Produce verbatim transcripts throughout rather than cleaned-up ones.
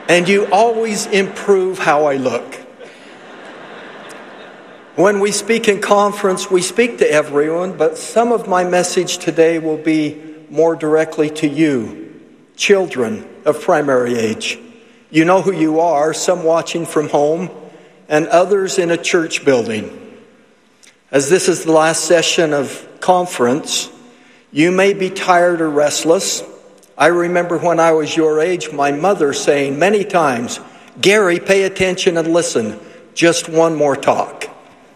and you always improve how I look. When we speak in conference, we speak to everyone, but some of my message today will be more directly to you, children of primary age. You know who you are, some watching from home, and others in a church building. As this is the last session of conference, you may be tired or restless. I remember when I was your age, my mother saying many times, "Gary, pay attention and listen, just one more talk."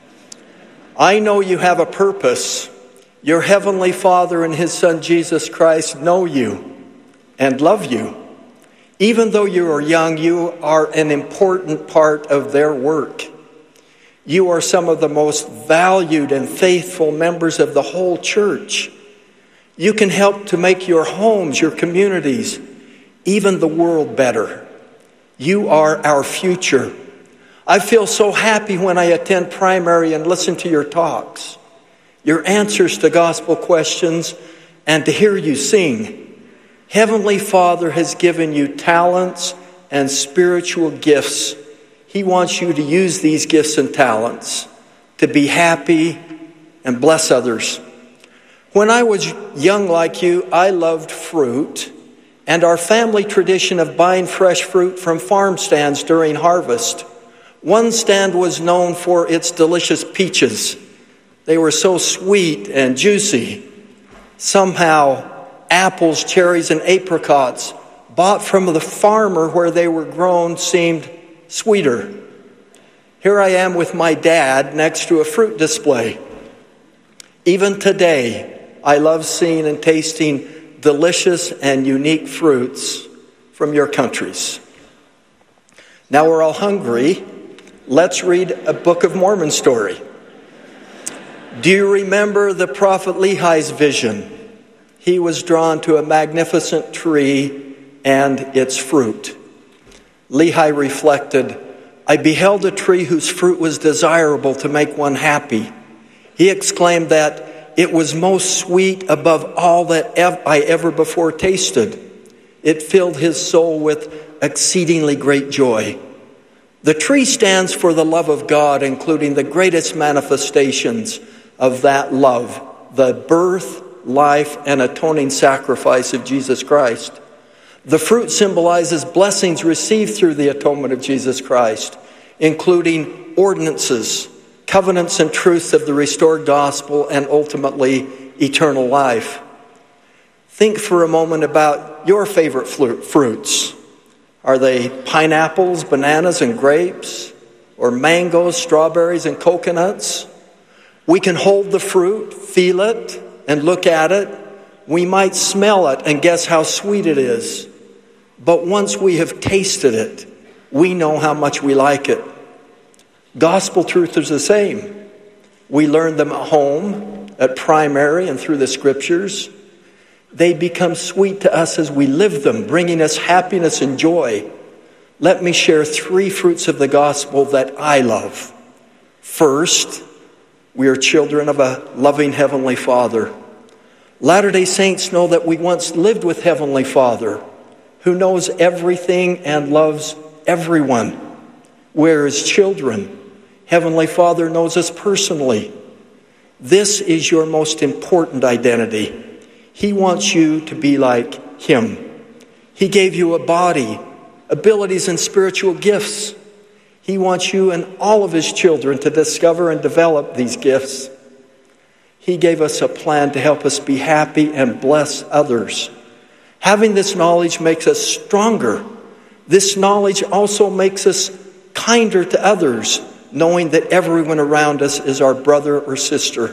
I know you have a purpose. Your Heavenly Father and His Son Jesus Christ know you and love you. Even though you are young, you are an important part of their work. You are some of the most valued and faithful members of the whole church. You can help to make your homes, your communities, even the world better. You are our future. I feel so happy when I attend primary and listen to your talks, your answers to gospel questions, and to hear you sing. Heavenly Father has given you talents and spiritual gifts. He wants you to use these gifts and talents to be happy and bless others. When I was young like you, I loved fruit, and our family tradition of buying fresh fruit from farm stands during harvest. One stand was known for its delicious peaches. They were so sweet and juicy. Somehow, apples, cherries, and apricots bought from the farmer where they were grown seemed sweeter. Here I am with my dad next to a fruit display. Even today, I love seeing and tasting delicious and unique fruits from your countries. Now we're all hungry. Let's read a Book of Mormon story. Do you remember the prophet Lehi's vision? He was drawn to a magnificent tree and its fruit. Lehi reflected, "I beheld a tree whose fruit was desirable to make one happy." He exclaimed that it was most sweet above all that I ever before tasted. It filled his soul with exceedingly great joy. The tree stands for the love of God, including the greatest manifestations of that love, the birth, life, and atoning sacrifice of Jesus Christ. The fruit symbolizes blessings received through the atonement of Jesus Christ, including ordinances, covenants, and truths of the restored gospel, and ultimately eternal life. Think for a moment about your favorite fruits. Are they pineapples, bananas, and grapes? Or mangoes, strawberries, and coconuts? We can hold the fruit, feel it, and look at it. We might smell it and guess how sweet it is. But once we have tasted it, we know how much we like it. Gospel truth is the same. We learn them at home, at primary, and through the scriptures. They become sweet to us as we live them, bringing us happiness and joy. Let me share three fruits of the gospel that I love. First, we are children of a loving Heavenly Father. Latter-day Saints know that we once lived with Heavenly Father, who knows everything and loves everyone. We're His children. Heavenly Father knows us personally. This is your most important identity. He wants you to be like Him. He gave you a body, abilities, and spiritual gifts. He wants you and all of His children to discover and develop these gifts. He gave us a plan to help us be happy and bless others. Having this knowledge makes us stronger. This knowledge also makes us kinder to others, knowing that everyone around us is our brother or sister.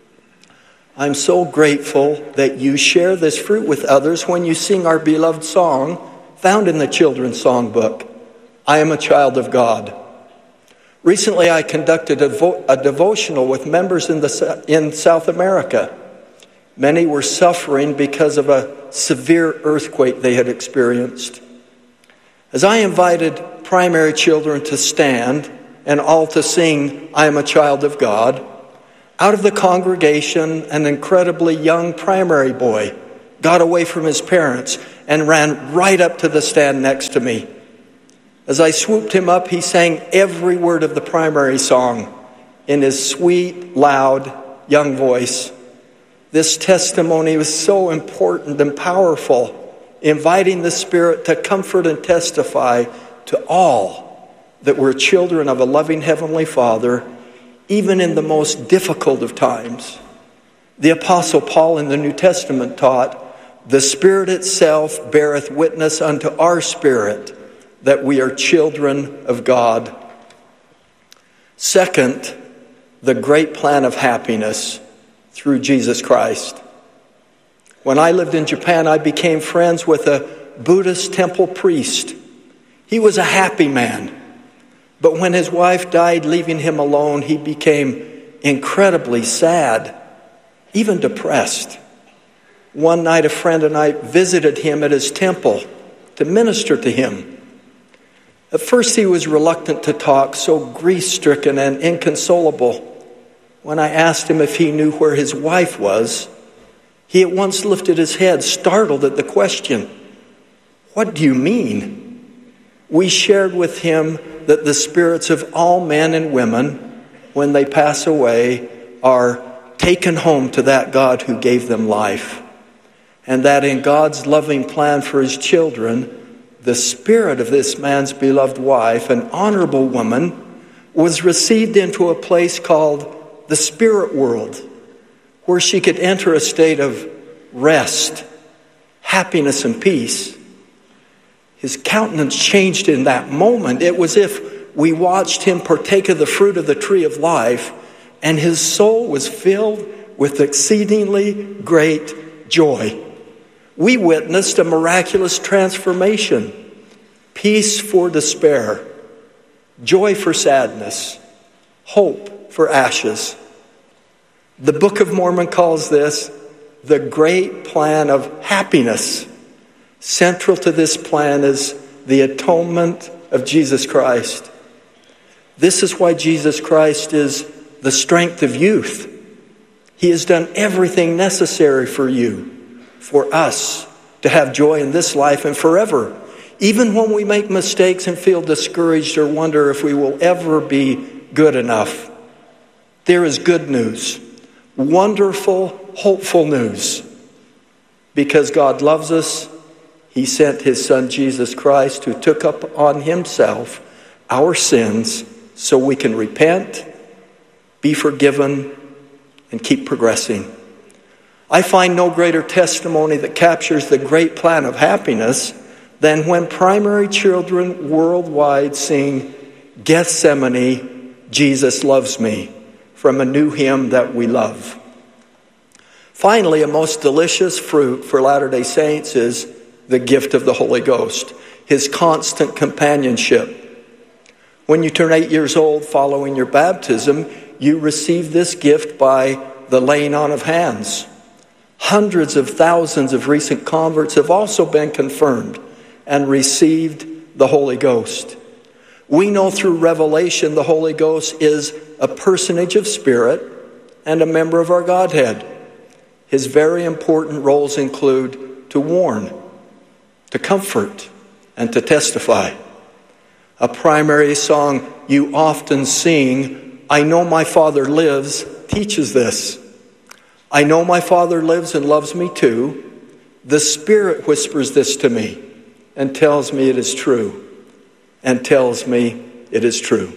I'm so grateful that you share this fruit with others when you sing our beloved song found in the children's songbook, "I Am a Child of God." Recently, I conducted a, vo- a devotional with members in, the, in South America. Many were suffering because of a severe earthquake they had experienced. As I invited primary children to stand and all to sing, "I Am a Child of God," out of the congregation, an incredibly young primary boy got away from his parents and ran right up to the stand next to me. As I swooped him up, he sang every word of the primary song in his sweet, loud, young voice. This testimony was so important and powerful, inviting the Spirit to comfort and testify to all that we're children of a loving Heavenly Father, even in the most difficult of times. The Apostle Paul in the New Testament taught, "The Spirit itself beareth witness unto our spirit that we are children of God." Second, the great plan of happiness through Jesus Christ. When I lived in Japan, I became friends with a Buddhist temple priest. He was a happy man, but when his wife died, leaving him alone, he became incredibly sad, even depressed. One night, a friend and I visited him at his temple to minister to him. At first, he was reluctant to talk, so grief-stricken and inconsolable. When I asked him if he knew where his wife was, he at once lifted his head, startled at the question. "What do you mean?" We shared with him that the spirits of all men and women, when they pass away, are taken home to that God who gave them life. And that in God's loving plan for his children, the spirit of this man's beloved wife, an honorable woman, was received into a place called the spirit world, where she could enter a state of rest, happiness, and peace. His countenance changed in that moment. It was if we watched him partake of the fruit of the tree of life, and his soul was filled with exceedingly great joy. We witnessed a miraculous transformation, peace for despair, joy for sadness, hope for ashes. The Book of Mormon calls this the great plan of happiness. Central to this plan is the atonement of Jesus Christ. This is why Jesus Christ is the strength of youth. He has done everything necessary for you, for us, to have joy in this life and forever. Even when we make mistakes and feel discouraged or wonder if we will ever be good enough, there is good news. Wonderful, hopeful news. Because God loves us, he sent his Son Jesus Christ, who took up on himself our sins so we can repent, be forgiven, and keep progressing. I find no greater testimony that captures the great plan of happiness than when primary children worldwide sing Gethsemane, Jesus Loves Me, from a new hymn that we love. Finally, a most delicious fruit for Latter-day Saints is the gift of the Holy Ghost, his constant companionship. When you turn eight years old following your baptism, you receive this gift by the laying on of hands. Hundreds of thousands of recent converts have also been confirmed and received the Holy Ghost. We know through revelation the Holy Ghost is a personage of spirit and a member of our Godhead. His very important roles include to warn, to comfort, and to testify. A primary song you often sing, "I Know My Father Lives," teaches this. I know my Father lives and loves me too. The Spirit whispers this to me and tells me it is true, and tells me it is true.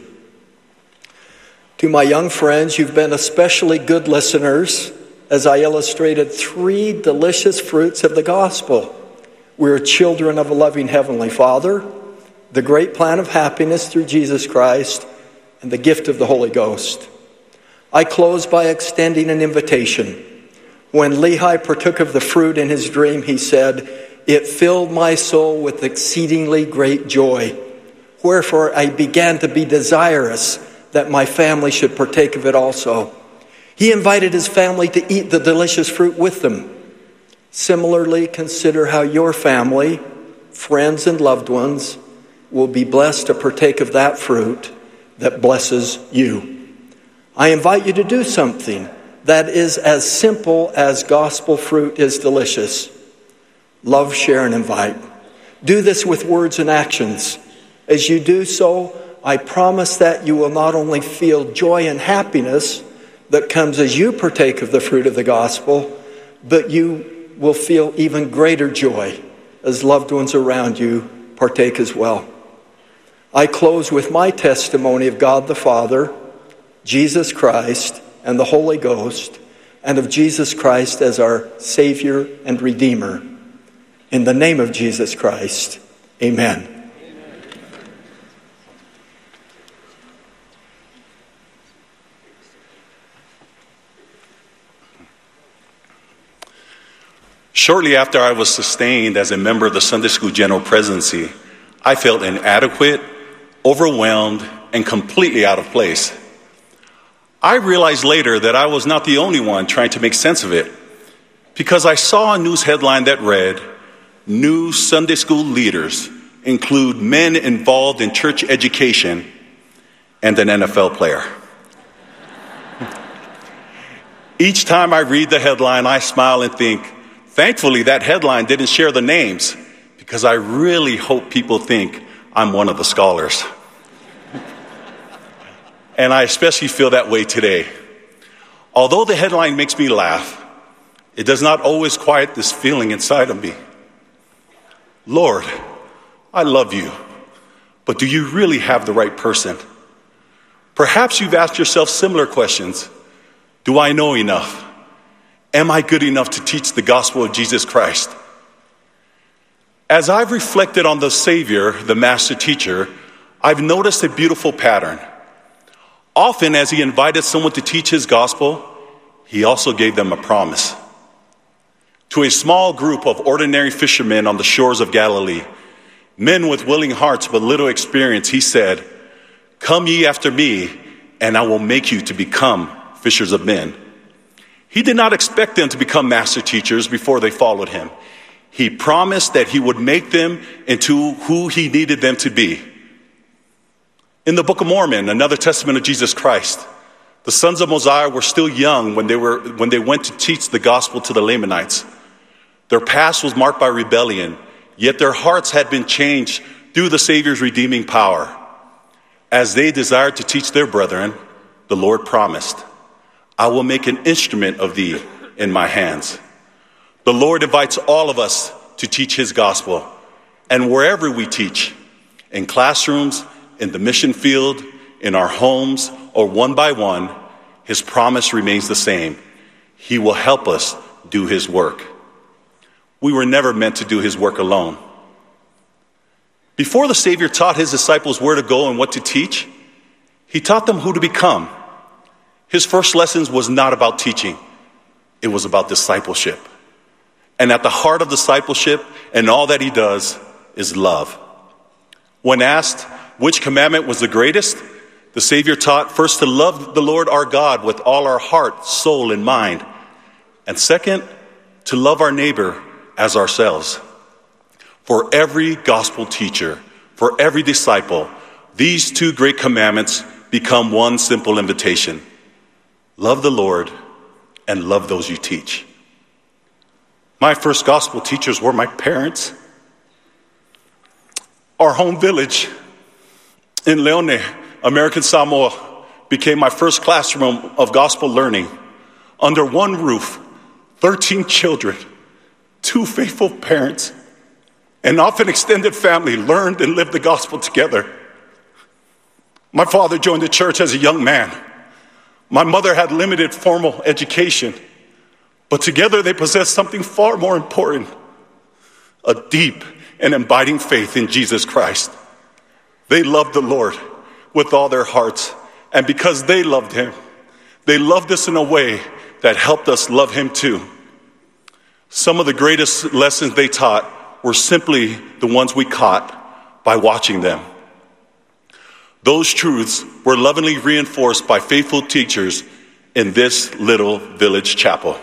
To my young friends, you've been especially good listeners as I illustrated three delicious fruits of the gospel. We're children of a loving Heavenly Father, the great plan of happiness through Jesus Christ, and the gift of the Holy Ghost. I close by extending an invitation. When Lehi partook of the fruit in his dream, he said, "It filled my soul with exceedingly great joy. Wherefore I began to be desirous that my family should partake of it also." He invited his family to eat the delicious fruit with them. Similarly, consider how your family, friends, and loved ones will be blessed to partake of that fruit that blesses you. I invite you to do something that is as simple as gospel fruit is delicious. Love, share, and invite. Do this with words and actions. As you do so, I promise that you will not only feel joy and happiness that comes as you partake of the fruit of the gospel, but you will feel even greater joy as loved ones around you partake as well. I close with my testimony of God the Father, Jesus Christ, and the Holy Ghost, and of Jesus Christ as our Savior and Redeemer. In the name of Jesus Christ, amen. Shortly after I was sustained as a member of the Sunday School General Presidency, I felt inadequate, overwhelmed, and completely out of place. I realized later that I was not the only one trying to make sense of it, because I saw a news headline that read, "New Sunday School leaders include men involved in church education and an N F L player." Each time I read the headline, I smile and think, thankfully, that headline didn't share the names, because I really hope people think I'm one of the scholars. And I especially feel that way today. Although the headline makes me laugh, it does not always quiet this feeling inside of me. Lord, I love you, but do you really have the right person? Perhaps you've asked yourself similar questions. Do I know enough? Am I good enough to teach the gospel of Jesus Christ? As I've reflected on the Savior, the master teacher, I've noticed a beautiful pattern. Often, as he invited someone to teach his gospel, he also gave them a promise. To a small group of ordinary fishermen on the shores of Galilee, men with willing hearts but little experience, he said, "Come ye after me, and I will make you to become fishers of men." He did not expect them to become master teachers before they followed him. He promised that he would make them into who he needed them to be. In the Book of Mormon, another testament of Jesus Christ, the sons of Mosiah were still young when they were when they went to teach the gospel to the Lamanites. Their past was marked by rebellion, yet their hearts had been changed through the Savior's redeeming power. As they desired to teach their brethren, the Lord promised, "I will make an instrument of thee in my hands." The Lord invites all of us to teach his gospel. And wherever we teach, in classrooms, in the mission field, in our homes, or one by one, his promise remains the same. He will help us do his work. We were never meant to do his work alone. Before the Savior taught his disciples where to go and what to teach, he taught them who to become. His first lessons was not about teaching. It was about discipleship. And at the heart of discipleship and all that he does is love. When asked which commandment was the greatest, the Savior taught first to love the Lord our God with all our heart, soul, and mind. And second, to love our neighbor as ourselves. For every gospel teacher, for every disciple, these two great commandments become one simple invitation. Love the Lord and love those you teach. My first gospel teachers were my parents. Our home village in Leone, American Samoa, became my first classroom of gospel learning. Under one roof, thirteen children, two faithful parents, an often extended family learned and lived the gospel together. My father joined the church as a young man. My mother had limited formal education, but together they possessed something far more important, a deep and abiding faith in Jesus Christ. They loved the Lord with all their hearts, and because they loved him, they loved us in a way that helped us love him too. Some of the greatest lessons they taught were simply the ones we caught by watching them. Those truths were lovingly reinforced by faithful teachers in this little village chapel.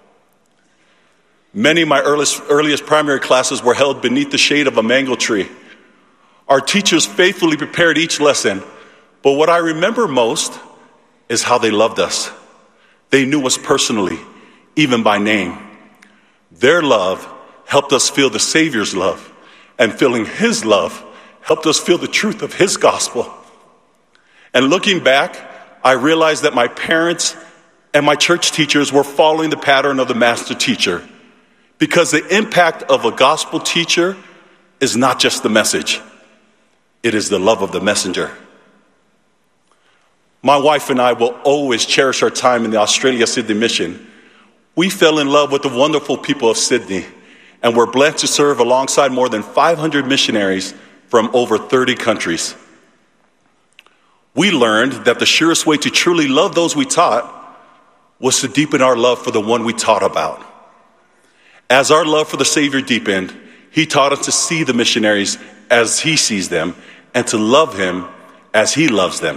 Many of my earliest, earliest primary classes were held beneath the shade of a mango tree. Our teachers faithfully prepared each lesson, but what I remember most is how they loved us. They knew us personally, even by name. Their love helped us feel the Savior's love, and feeling his love helped us feel the truth of his gospel. And looking back, I realized that my parents and my church teachers were following the pattern of the master teacher, because the impact of a gospel teacher is not just the message. It is the love of the messenger. My wife and I will always cherish our time in the Australia Sydney mission. We fell in love with the wonderful people of Sydney, and were blessed to serve alongside more than five hundred missionaries from over thirty countries. We learned that the surest way to truly love those we taught was to deepen our love for the one we taught about. As our love for the Savior deepened, he taught us to see the missionaries as he sees them and to love him as he loves them.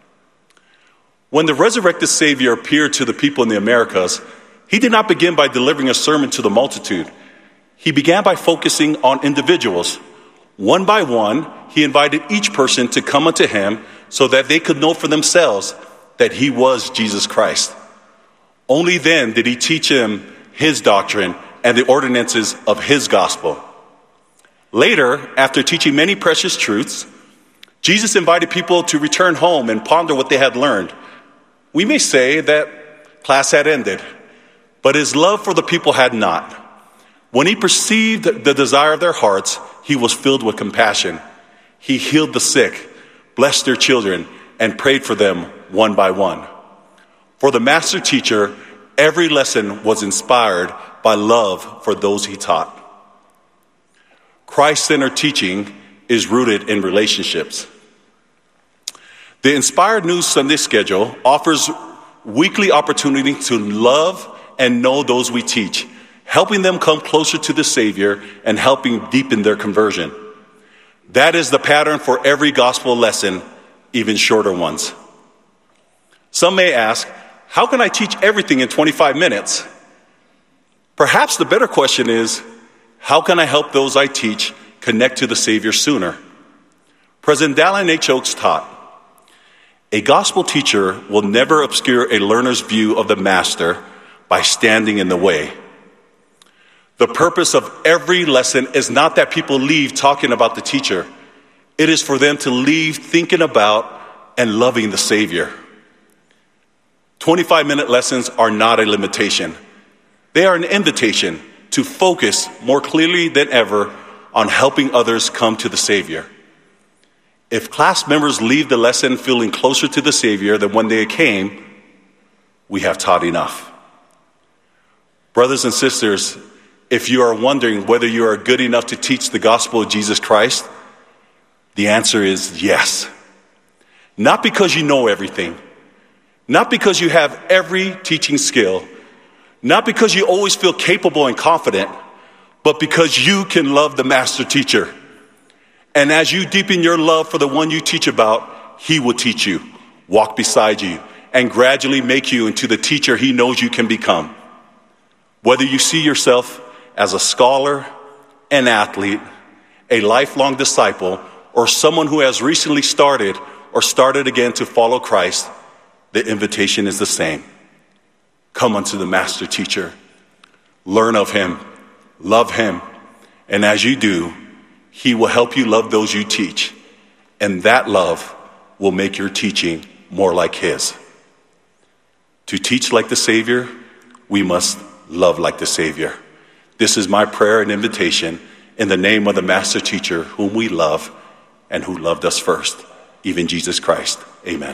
When the resurrected Savior appeared to the people in the Americas, he did not begin by delivering a sermon to the multitude. He began by focusing on individuals. One by one, he invited each person to come unto him so that they could know for themselves that he was Jesus Christ. Only then did he teach them his doctrine and the ordinances of his gospel. Later, after teaching many precious truths, Jesus invited people to return home and ponder what they had learned. We may say that class had ended, but his love for the people had not. When he perceived the desire of their hearts, he was filled with compassion. He healed the sick, blessed their children, and prayed for them one by one. For the master teacher, every lesson was inspired by love for those he taught. Christ-centered teaching is rooted in relationships. The Inspired News Sunday schedule offers weekly opportunity to love and know those we teach, helping them come closer to the Savior and helping deepen their conversion. That is the pattern for every gospel lesson, even shorter ones. Some may ask, how can I teach everything in twenty-five minutes? Perhaps the better question is, how can I help those I teach connect to the Savior sooner? President Dallin H. Oaks taught, a gospel teacher will never obscure a learner's view of the master by standing in the way. The purpose of every lesson is not that people leave talking about the teacher. It is for them to leave thinking about and loving the Savior. twenty-five minute lessons are not a limitation. They are an invitation to focus more clearly than ever on helping others come to the Savior. If class members leave the lesson feeling closer to the Savior than when they came, we have taught enough. Brothers and sisters, if you are wondering whether you are good enough to teach the gospel of Jesus Christ, the answer is yes. Not because you know everything, not because you have every teaching skill, not because you always feel capable and confident, but because you can love the master teacher. And as you deepen your love for the one you teach about, he will teach you, walk beside you, and gradually make you into the teacher he knows you can become. Whether you see yourself as a scholar, an athlete, a lifelong disciple, or someone who has recently started or started again to follow Christ, the invitation is the same. Come unto the master teacher. Learn of him. Love him. And as you do, he will help you love those you teach. And that love will make your teaching more like his. To teach like the Savior, we must love like the Savior. This is my prayer and invitation in the name of the master teacher whom we love and who loved us first, even Jesus Christ. Amen.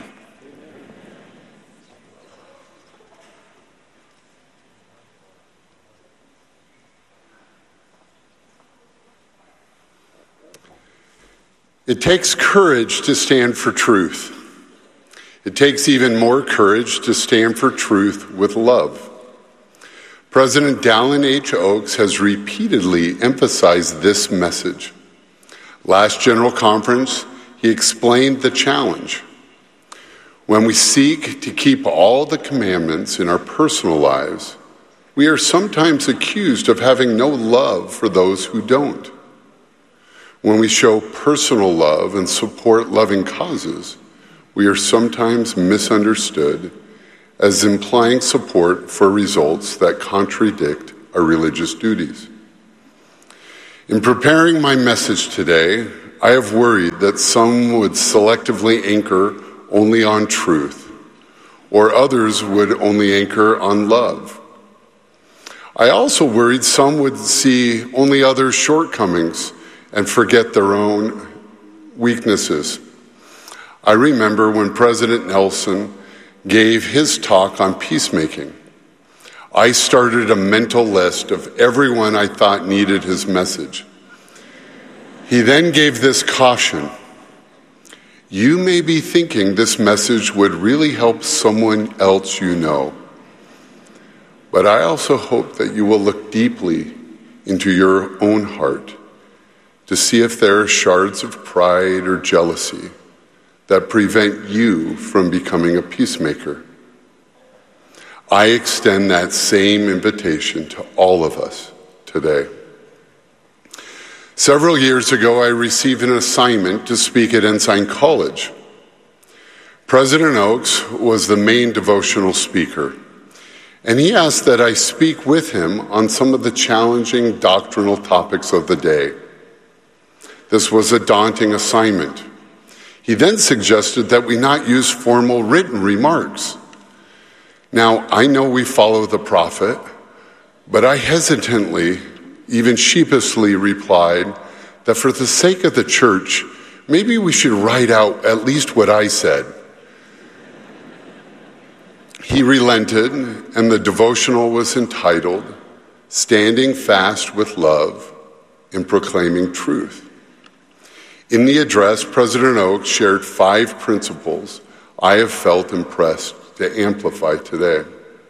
It takes courage to stand for truth. It takes even more courage to stand for truth with love. President Dallin H. Oaks has repeatedly emphasized this message. Last General Conference, he explained the challenge. When we seek to keep all the commandments in our personal lives, we are sometimes accused of having no love for those who don't. When we show personal love and support loving causes, we are sometimes misunderstood as implying support for results that contradict our religious duties. In preparing my message today, I have worried that some would selectively anchor only on truth, or others would only anchor on love. I also worried some would see only others' shortcomings and forget their own weaknesses. I remember when President Nelson gave his talk on peacemaking. I started a mental list of everyone I thought needed his message. He then gave this caution. You may be thinking this message would really help someone else you know. But I also hope that you will look deeply into your own heart to see if there are shards of pride or jealousy that prevent you from becoming a peacemaker. I extend that same invitation to all of us today. Several years ago, I received an assignment to speak at Ensign College. President Oaks was the main devotional speaker, and he asked that I speak with him on some of the challenging doctrinal topics of the day. This was a daunting assignment. He then suggested that we not use formal written remarks. Now, I know we follow the prophet, but I hesitantly, even sheepishly replied that for the sake of the church, maybe we should write out at least what I said. He relented, and the devotional was entitled, Standing Fast with Love and Proclaiming Truth. In the address, President Oaks shared five principles I have felt impressed to amplify today.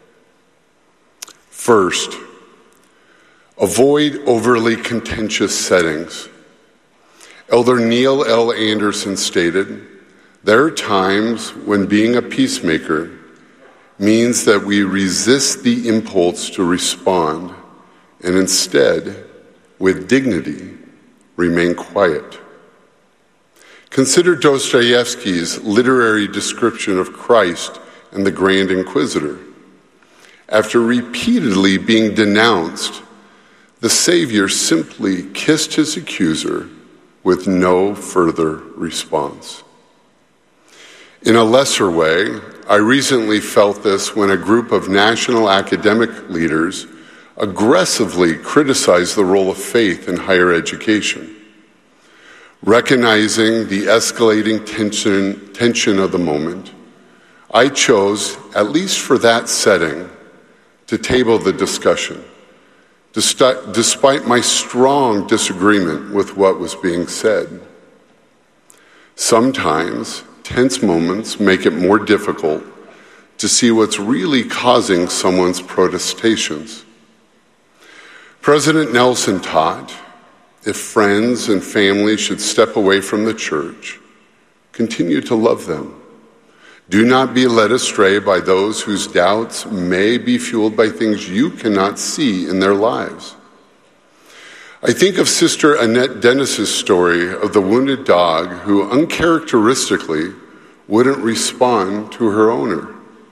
First, avoid overly contentious settings. Elder Neil L. Anderson stated, there are times when being a peacemaker means that we resist the impulse to respond and instead, with dignity, remain quiet. Consider Dostoevsky's literary description of Christ and the Grand Inquisitor. After repeatedly being denounced, the Savior simply kissed his accuser with no further response. In a lesser way, I recently felt this when a group of national academic leaders aggressively criticized the role of faith in higher education. Recognizing the escalating tension, tension of the moment, I chose, at least for that setting, to table the discussion, despite my strong disagreement with what was being said. Sometimes, tense moments make it more difficult to see what's really causing someone's protestations. President Nelson taught, if friends and family should step away from the church, continue to love them. Do not be led astray by those whose doubts may be fueled by things you cannot see in their lives. I think of Sister Annette Dennis's story of the wounded dog who uncharacteristically wouldn't respond to her owner.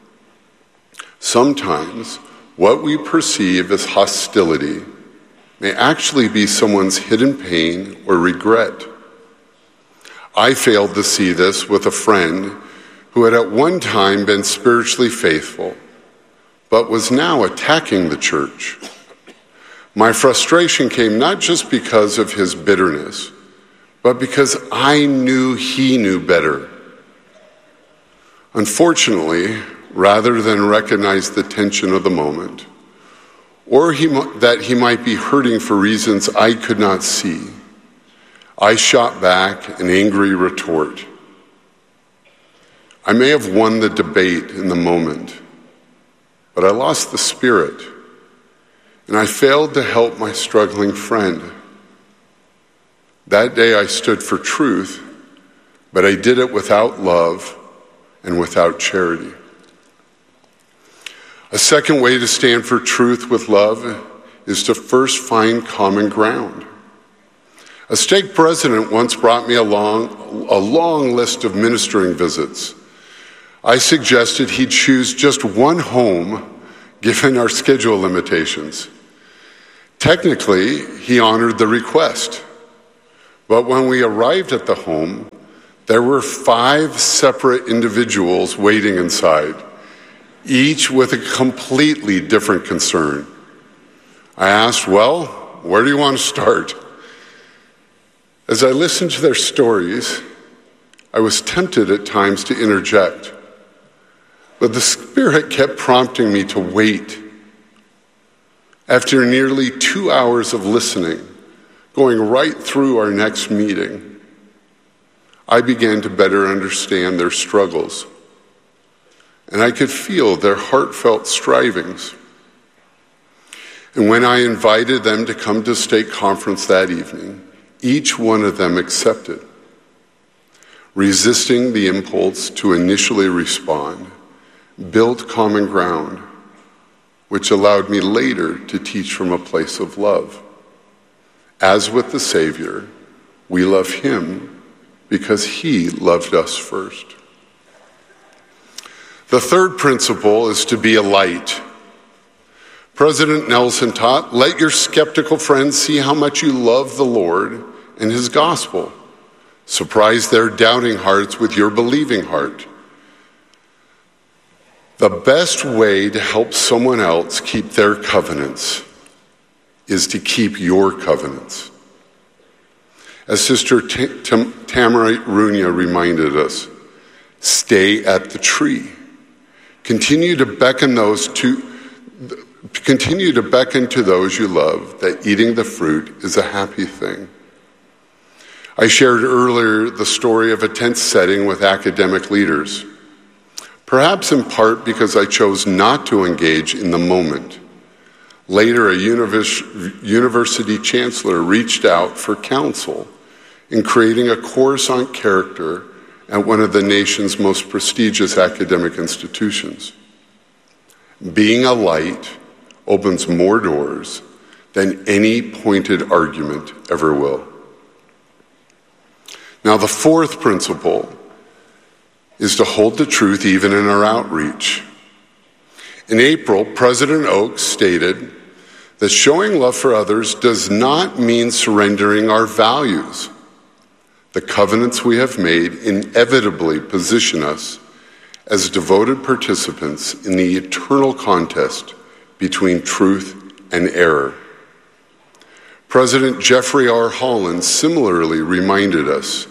Sometimes what we perceive as hostility may actually be someone's hidden pain or regret. I failed to see this with a friend who had at one time been spiritually faithful, but was now attacking the church. My frustration came not just because of his bitterness, but because I knew he knew better. Unfortunately, rather than recognize the tension of the moment, or he, that he might be hurting for reasons I could not see, I shot back an angry retort. I may have won the debate in the moment, but I lost the spirit, and I failed to help my struggling friend. That day I stood for truth, but I did it without love and without charity. A second way to stand for truth with love is to first find common ground. A stake president once brought me along a long list of ministering visits. I suggested he choose just one home given our schedule limitations. Technically, he honored the request, But when we arrived at the home, there were five separate individuals waiting inside, each with a completely different concern. I asked, well, where do you want to start? As I listened to their stories, I was tempted at times to interject, but the Spirit kept prompting me to wait. After nearly two hours of listening, going right through our next meeting, I began to better understand their struggles, and I could feel their heartfelt strivings. And when I invited them to come to stake conference that evening, each one of them accepted, resisting the impulse to initially respond, built common ground, which allowed me later to teach from a place of love. As with the Savior, we love him because he loved us first. The third principle is to be a light. President Nelson taught, let your skeptical friends see how much you love the Lord and his gospel. Surprise their doubting hearts with your believing heart. The best way to help someone else keep their covenants is to keep your covenants. As Sister T- T- Tamara Runia reminded us, stay at the tree. Continue to beckon those to continue to beckon to those you love that eating the fruit is a happy thing. I shared earlier the story of a tense setting with academic leaders, perhaps in part because I chose not to engage in the moment. Later, a univers- university chancellor reached out for counsel in creating a Coruscant character at one of the nation's most prestigious academic institutions. Being a light opens more doors than any pointed argument ever will. Now, the fourth principle is to hold the truth even in our outreach. In April, President Oaks stated that showing love for others does not mean surrendering our values. The covenants we have made inevitably position us as devoted participants in the eternal contest between truth and error. President Jeffrey R. Holland similarly reminded us,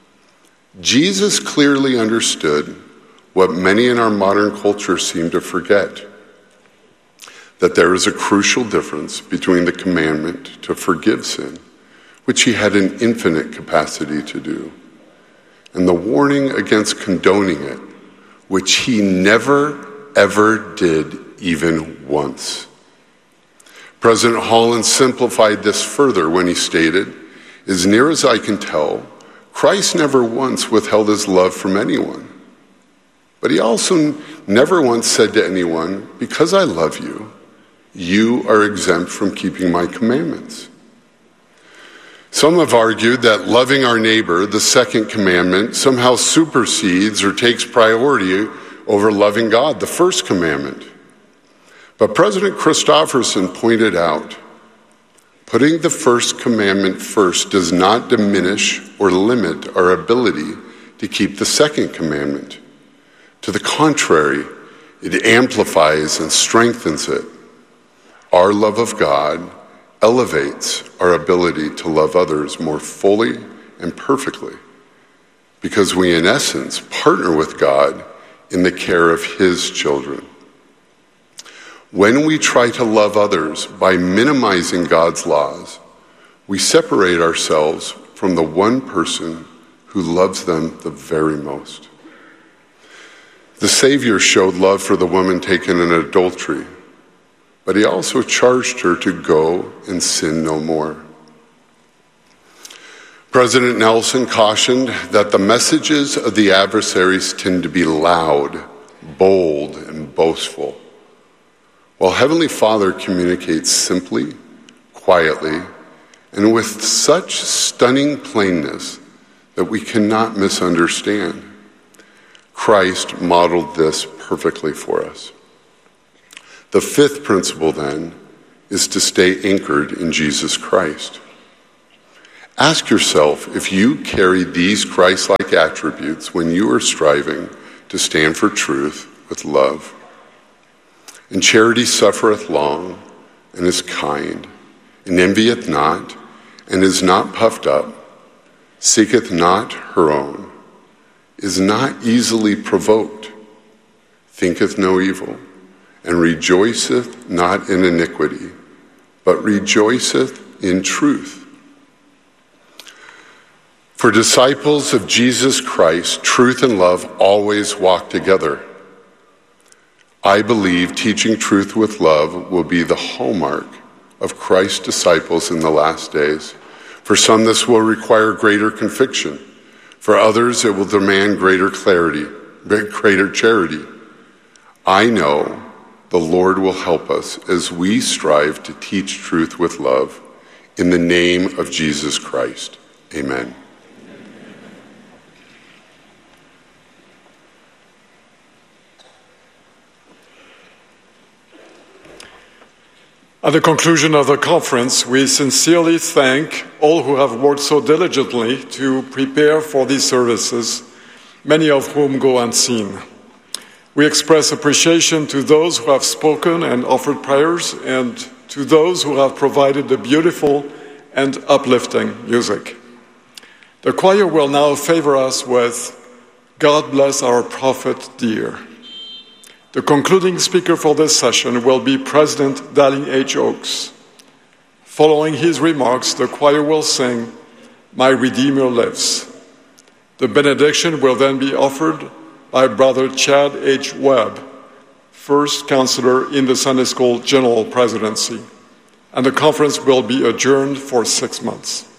Jesus clearly understood what many in our modern culture seem to forget, that there is a crucial difference between the commandment to forgive sin, which he had an infinite capacity to do, and the warning against condoning it, which he never, ever did even once. President Holland simplified this further when he stated, as near as I can tell, Christ never once withheld his love from anyone. But he also never once said to anyone, because I love you, you are exempt from keeping my commandments. Some have argued that loving our neighbor, the second commandment, somehow supersedes or takes priority over loving God, the first commandment. But President Christofferson pointed out, putting the first commandment first does not diminish or limit our ability to keep the second commandment. To the contrary, it amplifies and strengthens it. Our love of God elevates our ability to love others more fully and perfectly, because we, in essence, partner with God in the care of his children. When we try to love others by minimizing God's laws, we separate ourselves from the one person who loves them the very most. The Savior showed love for the woman taken in adultery, but he also charged her to go and sin no more. President Nelson cautioned that the messages of the adversaries tend to be loud, bold, and boastful, while Heavenly Father communicates simply, quietly, and with such stunning plainness that we cannot misunderstand. Christ modeled this perfectly for us. The fifth principle, then, is to stay anchored in Jesus Christ. Ask yourself if you carry these Christ-like attributes when you are striving to stand for truth with love. And charity suffereth long, and is kind, and envieth not, and is not puffed up, seeketh not her own, is not easily provoked, thinketh no evil, and rejoiceth not in iniquity, but rejoiceth in truth. For disciples of Jesus Christ, truth and love always walk together. I believe teaching truth with love will be the hallmark of Christ's disciples in the last days. For some, this will require greater conviction. For others, it will demand greater clarity, greater charity. I know the Lord will help us as we strive to teach truth with love. In the name of Jesus Christ, amen. At the conclusion of the conference, we sincerely thank all who have worked so diligently to prepare for these services, many of whom go unseen. We express appreciation to those who have spoken and offered prayers, and to those who have provided the beautiful and uplifting music. The choir will now favor us with "God Bless Our Prophet Dear." The concluding speaker for this session will be President Dallin H. Oaks. Following his remarks, the choir will sing "My Redeemer Lives." The benediction will then be offered by Brother Chad H. Webb, first counselor in the Sunday School General Presidency, and the conference will be adjourned for six months.